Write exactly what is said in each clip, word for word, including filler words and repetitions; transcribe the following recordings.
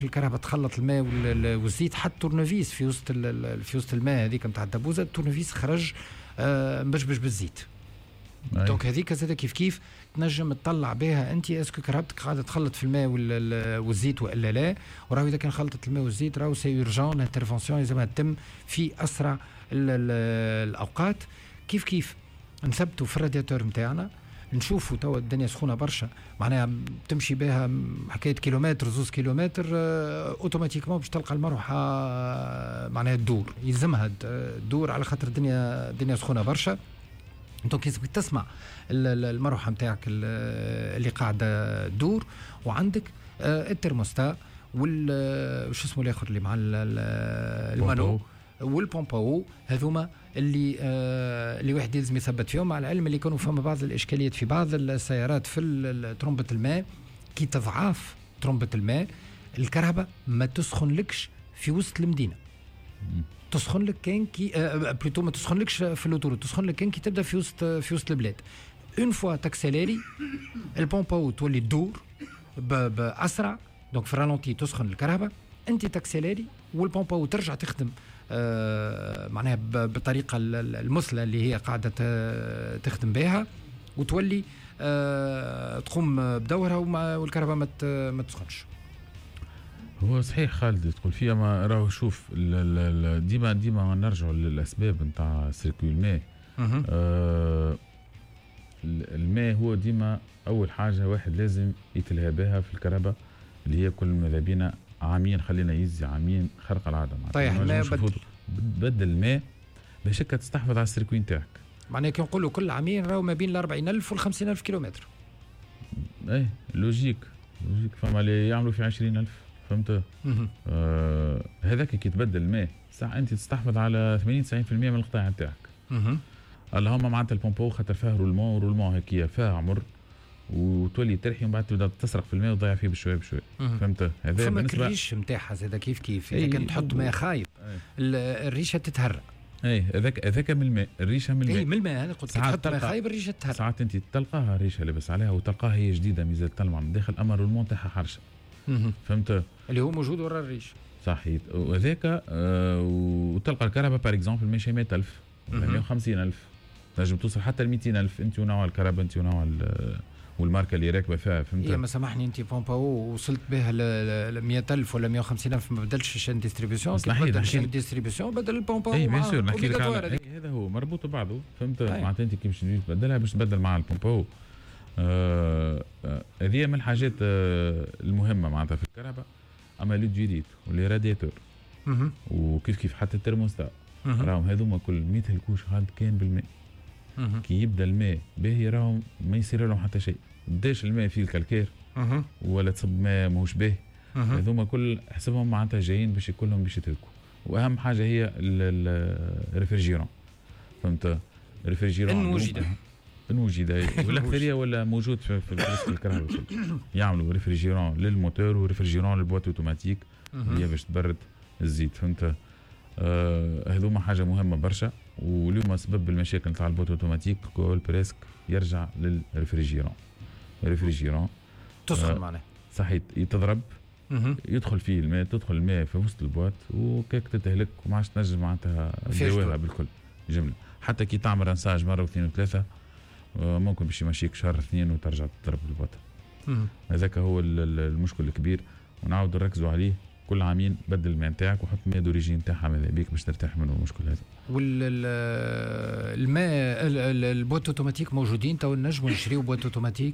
الكهرباء تخلط الماء والزيت، حتى التورنفيس في وسط في وسط الماء هذيك نتاع الدبوزه التورنفيس خرج آه مبشبش بالزيت. دونك هذيك زاد كيف كيف تنجم تطلع بها انت اسكو كهربتك قاعده تخلط في الماء والزيت والا لا. وراهو اذا كان خلطت الماء والزيت راهو سي يورجون الانترفونسيون لازمها تتم في اسرع الاوقات. كيف كيف نثبتوا في الرادياتور نتاعنا نشوفوا توا الدنيا سخونه برشا معناها تمشي بها حكايه كيلومتر زوز كيلومتر اه اوتوماتيكمون باش تلقى المروحه معناها تدور، يلزمها تدور على خاطر الدنيا الدنيا سخونه برشا. دونك لازمك تسمع المروحه نتاعك اللي قاعده تدور، وعندك اه الترموستا وال شو اسمه الاخر اللي مع المانو والبومباو، هذوما اللي آه اللي واحد لازم يثبت فيهم. مع العلم اللي كانوا فما بعض الاشكاليات في بعض السيارات في ترمبه الماء كي تضعاف ترمبه الماء الكهرباء ما تسخن لكش في وسط المدينه، تسخن لك كان كي آه بلوتو ما تسخن لكش في اللوتور، تسخن لك كان كي تبدا في وسط في وسط البلاد. اون فوا تاكسيليري البومباو تولي تدور باسرع، دونك في الرالونتي تسخن الكهرباء، انت تاكسيليري والبومباو ترجع تخدم آه معناها بالطريقه المثلى اللي هي قاعده تخدم بها، وتولي آه تقوم بدورها والكهرباء ما تسخنش. هو صحيح خالد تقول فيها، ما راهو شوف ديما ديما نرجعوا للاسباب نتاع سيركوي الماء. آه الماء هو ديما اول حاجه واحد لازم يتلهى بها في الكهرباء اللي هي كل ماذا بينا عامين خلينا يزي عامين خرق العاده. طيح الماء بدل بدل الماء باش هكا تستحفظ على السيركوي نتاعك. معناها كي نقولوا كل عامين راهو ما بين الأربعين ألف والخمسين ألف كيلومتر. ايه لوجيك لوجيك فما اللي يعملوا في عشرين ألف فهمت. آه هذاك كي تبدل الماء صح انت تستحفظ على ثمانين تسعين بالمئة من القطاع نتاعك. اللهم معناتها البومبو خاطر فيها رولمون رولمون هكيا فيها عمر وتولي ترحي ومن بعد تبدا تسرق في الماء وتضيع فيه بشويه بشويه. فهمت. هذا بالنسبه الريش نتاعها زاد كيف كيف اذا كنت تحط ماء خايب الريشه تتهرى. اي هذاك هذاك من الماء الريشه من الماء. اي من الماء انا قلت تحط ماء خايب الريشه تتهرى. ساعات انت تلقاها ريشه لبس عليها وتلقاها هي جديده مازال تلمع من داخل اما الرولمون تاعها حرشه. فهمت اللي هو موجود ورا الريش صحيح. وهذاك آه وتلقى الكهرباء باغ اكزومبل ماشي مئة ألف ولا مئة وخمسين ألف تنجم توصل حتى ل مئتين ألف انت ونوع الكهرباء انت ونوع والماركه اللي راكبه فيها. فهمت. إيه ما سامحني انت بومباو وصلت بها ل مئة ألف ولا مئة وخمسين ألف ما بدلش الشين ديستريبيوشن. بدل الشين ديستريبيوشن بدل البومباو. اي بيان سور نحكي لك على هذا هو مربوط ببعضه. فهمت. معناتها انت كي باش تبدلها باش تبدل مع البومباو. هذه آه آه من الحاجات آه المهمه معناتها في الكهرباء. اما لي ديريت ولي رادياتور وكيف كيف حتى الترموستا راهم هذوما كل مئة الكوش هاد كان بالماء. كي يبدا الماء باهي راهم ما يصير لهم حتى شيء. قداش الماء فيه الكالكير ولا تصب ماء ماهوش باهي هذوما كل حسبهم معناتها جايين باش كلهم باش يتركوا. واهم حاجه هي الريفرجيرون. فهمت. الريفرجيرون ان وجد ان وجد والاكثريه ولا موجود في في الكهرباء يعملوا ريفرجيرون للموتور وريفرجيرون للبوات اوتوماتيك اللي هي باش تبرد الزيت. فهمت. آه هذوما حاجه مهمه برشا. واليوم سبب المشاكل تاع البوت اوتوماتيك كل بريسك يرجع للريفريجيرون. الريفريجيرون تسخن آه معناه صحيح تضرب يدخل فيه الماء تدخل الماء في وسط البوات وكيك تتهلك وما عادش تنجم معناتها تداويها بالكل جمله. حتى كي تعمل رنساج مره واثنين وثلاثه آه ممكن باش يمشيك شهر اثنين وترجع تضرب البوت. هذاك هو المشكل الكبير ونعاود نركزوا عليه. كل عامين بدل الماء نتاعك وحط ماء دوريجين نتاعها ماذا بيك باش ترتاح منه المشكل هذا. والماء البوات اوتوماتيك موجودين تو نجموا نشريو بوات اوتوماتيك.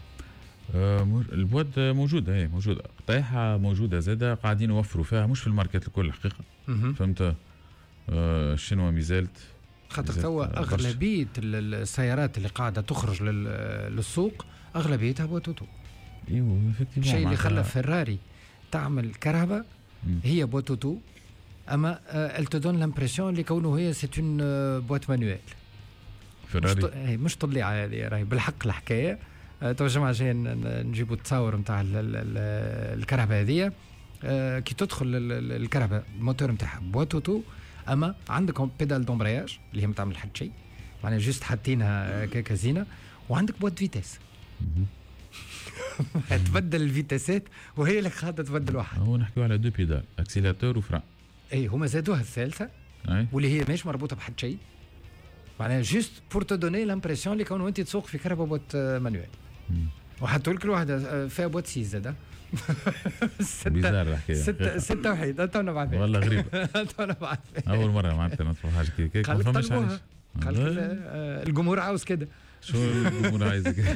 آه البوات موجوده هي موجوده قطايعها موجوده زاده قاعدين يوفروا فيها مش في الماركات الكل الحقيقه. فهمت. آه شنو مازالت خاطر توا اغلبيه السيارات اللي قاعده تخرج للسوق اغلبيتها بوات اوتو. ايوه افكتيفمون الشيء اللي خلى فيراري تعمل كهرباء هي بوات اوتو اما elle te donne l'impression اللي كونه هي c'est une boîte manuelle. فيراري مش, مش طليعه هذه راهي بالحق الحكايه. تو جماعه جاي نجيبوا التصاور نتاع الكهرباء هذه كي تدخل الكهرباء الموتور نتاعها بوات اوتو اما عندك بيدال دومبرياج اللي هي ما تعمل حد شيء معناها جوست حاطينها كزينه وعندك بوات فيتيس. تبدل الفيتاسات وهي اللي خاطر تبدل واحد. هو نحكيو على دو بيدال اكسيلاتور وفران. اي هما زادوها الثالثه واللي هي مش مربوطه بحد شيء معناها جوست بور تو دوني لامبرسيون اللي كون انت تسوق في كهرباء بوت مانويل. وحتى كل واحده فيها بوت سيز زاده. بيزار الحكايه. ستة ستة وحيد تونا بعد. والله غريبه. تونا بعد. اول مره معناتها نطلب حاجه كيف ما فهمش علاش. الجمهور عاوز كده. شو الجمهور عايز كده؟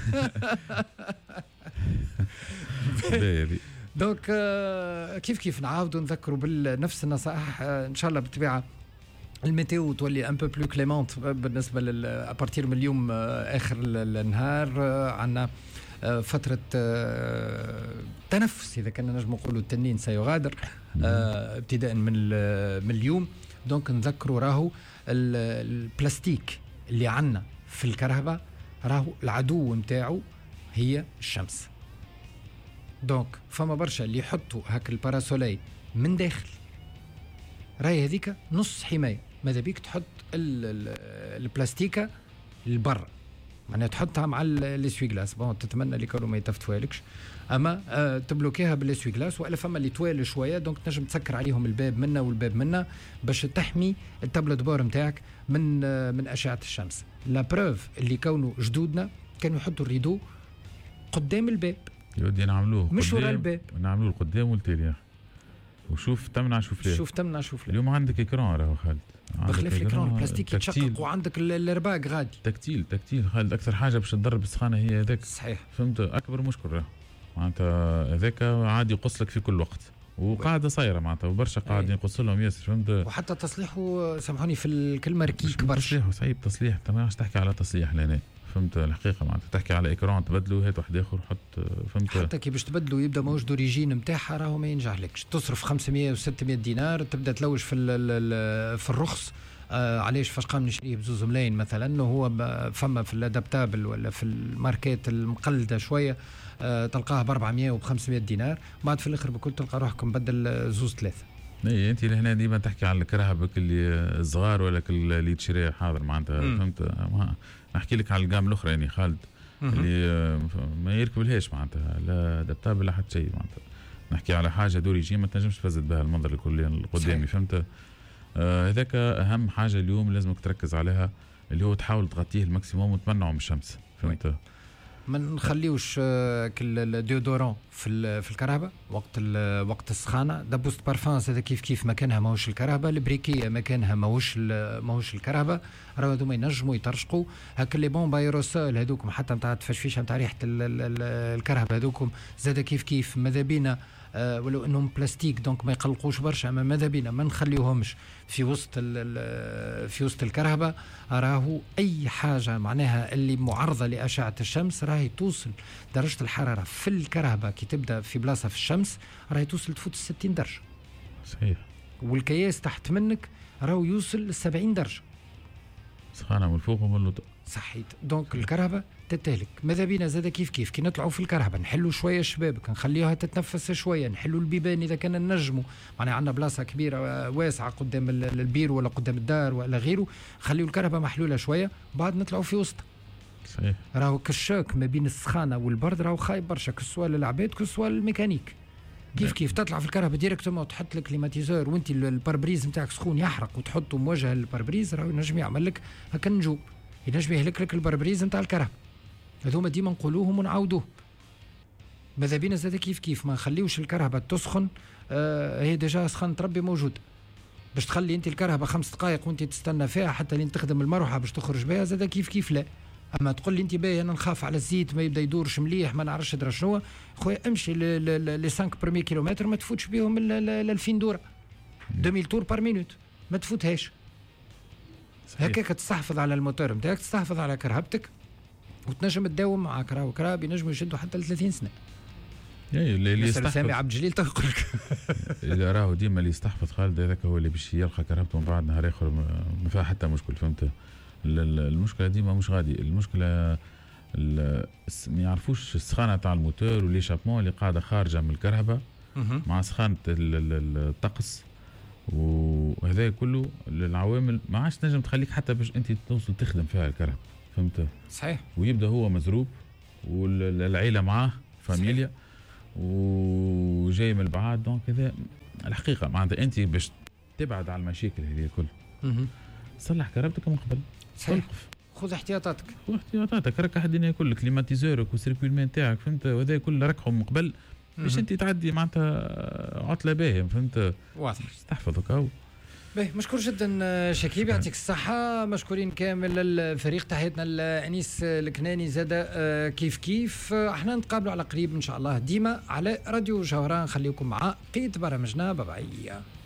دونك كيف كيف نعاودوا نذكروا بنفس النصائح ان شاء الله بالطبيعه. الميتيو تولي ان بو بلو كليمونت بالنسبه لابارتير من اليوم اخر النهار. عندنا فتره تنفس اذا كنا نجم نقولوا التنين سيغادر ابتداء من من اليوم. دونك نذكروا راهو البلاستيك اللي عندنا في الكهرباء راهو العدو نتاعو هي الشمس. دونك فما برشا اللي يحطوا هاك الباراسولي من داخل راهي هذيك نص حمايه. ماذا بيك تحط البلاستيكه لبرا معناها تحطها مع الاسوي غلاس. بون تتمنى اللي كانوا ما يتفتوالكش اما آه تبلوكيها بالاسوي غلاس. والا فما اللي توال شويه دونك تنجم تسكر عليهم الباب منا والباب منا باش تحمي التابلو دبور نتاعك من آه من اشعه الشمس. لا بروف اللي كانوا جدودنا كانوا يحطوا الريدو قدام الباب. يودي نعملوه مش ورا الباب نعملوه القدام والتالي يا اخي. وشوف تمنع شوف ليه شوف تمنع شوف ليه. اليوم عندك اكران راهو خالد بخلاف الاكران البلاستيك يتشقق وعندك الرباق غادي. تكتيل تكتيل خالد اكثر حاجه باش تضرب السخانه هي هذاك. صحيح فهمت اكبر مشكل راهو معناتها هذاك عادي يقص لك في كل وقت وقاعده صايره معناتها وبرشا قاعدين يقص لهم ياسر. فهمت وحتى تصليحه سامحوني في الكلمه ركيك برشا. تصليحه صعيب تصليح انت ما تحكي على تصليح لهنا. فهمت الحقيقه معناتها تحكي على اكران تبدلوا هات واحد اخر حط. فهمت حتى كي باش تبدلوا يبدا موجود اوريجين نتاعها راهو ما ينجحلكش. تصرف خمسمية و600 دينار تبدا تلوج في في الرخص. آه علاش فاش قام نشريه بزوز ملايين مثلا وهو فما في الادابتابل ولا في الماركات المقلده شويه آه تلقاه ب أربعمية و خمسمية دينار بعد في الاخر بكل تلقى روحك مبدل زوز ثلاثه. اي انت لهنا ديما تحكي على الكرهبك اللي الصغار ولا اللي تشريه حاضر معناتها. فهمت نحكي لك على القام الاخرى يعني خالد اللي ما يركب لهاش معناتها لا دبتاب لا حتى شيء معناتها. نحكي على حاجه دوري جي ما تنجمش تفزد بها المنظر الكلي القدامي. فهمت هذاك آه اهم حاجه اليوم لازمك تركز عليها اللي هو تحاول تغطيه الماكسيموم وتمنعه من الشمس. فهمت ما نخليوش كل الديودورون في في الكهرباء وقت وقت السخانه. دبوست بارفان هذا كيف كيف مكانها ماهوش الكهرباء. البريكيه مكانها ماهوش ماهوش الكهرباء. راهو هذوما ينجموا يترشقوا هاك لي بومب ايروسول هذوكم حتى نتاع التفشفيشه نتاع ريحه الكهرباء هذوكم زاد كيف كيف ماذا بينا أه ولو انهم بلاستيك دونك ما يقلقوش برشا. اما ماذا بينا ما نخليوهمش في وسط في وسط الكهرباء. راهو اي حاجه معناها اللي معرضه لاشعه الشمس راهي توصل درجه الحراره في الكهرباء كي تبدا في بلاصه في الشمس راهي توصل تفوت ستين درجه. صحيح. والكياس تحت منك راهو يوصل لسبعين درجه سخانه من الفوق ومن الوطء. صحيت. دونك الكهرباء تتهلك. ماذا بينا زاد كيف كيف كي نطلعوا في الكهرباء نحلوا شويه الشبابك نخليوها تتنفس شويه نحلوا البيبان اذا كان نجموا معناها عندنا بلاصه كبيره واسعه قدام البير ولا قدام الدار ولا غيره خليوا الكهرباء محلوله شويه بعد نطلعوا في وسط. صحيح. راهو كالشوك ما بين السخانه والبرد راهو خايب برشا كسوا للعباد كسوا الميكانيك. كيف كيف تطلع في الكهرباء ديريكتومون وتحط لك كليماتيزور وانت الباربريز نتاعك سخون يحرق وتحطه موجه للباربريز راهو ينجم يعمل لك هكا نجوم ينجم يهلك لك الباربريز نتاع الكهرباء. هذوما ديما نقولوهم ونعاودوهم. ماذا بينا زاد كيف كيف ما نخليوش الكهرباء تسخن. آه هي ديجا سخان تربي موجود باش تخلي انت الكهرباء خمس دقائق وانت تستنى فيها حتى لين تخدم المروحه باش تخرج بها زاد كيف كيف لا. اما تقول لي انت باهي انا نخاف على الزيت ما يبدا يدورش مليح ما نعرفش ادرى شنو خويا امشي لي خمسة بريمي كيلومتر ما تفوتش بهم ل ألفين دوره ألفين تور بار مينوت ما تفوتهاش. هكاك تستحفظ على الموتور نتاعك تستحفظ على كرهبتك وتنجم تداوم معاك. راهو كرهب ينجموا يشدوا حتى ل ثلاثين سنه. اي اللي يستحفظ سامي عبد الجليل تقول لك اذا راهو ديما اللي يستحفظ خالد هذاك هو اللي باش يلقى كرهبته من بعد نهار اخر ما فيها حتى مشكل. فهمت المشكله ديما مش غادي المشكله ما يعرفوش السخانه تاع الموتور وليشابمون اللي قاعده خارجه من الكرهبه مع سخانه الطقس وهذا كله العوامل ما عادش تنجم تخليك حتى باش انت توصل تخدم فيها الكرهبه. فهمت. صحيح. ويبدا هو مزروب والعيله معاه فاميليا وجاي من البعاد. دونك هذا الحقيقه معناتها انت باش تبعد على المشاكل هذه الكل صلح كهربتك من قبل. صحيح. خذ احتياطاتك خذ احتياطاتك، ركح الدنيا كل كليماتيزورك والسيركويلمين تاعك فهمت، وهذا كل ركحهم من قبل باش انت تعدي معناتها عطله باهيه فهمت. واضح تحفظك اهو. باهي مشكور جدا شكيب يعطيك الصحة. مشكورين كامل الفريق. تحياتنا لأنيس الكناني زاده كيف كيف. احنا نتقابلوا على قريب ان شاء الله ديما على راديو جوهران. خليكم مع بقية برامجنا. باي باي.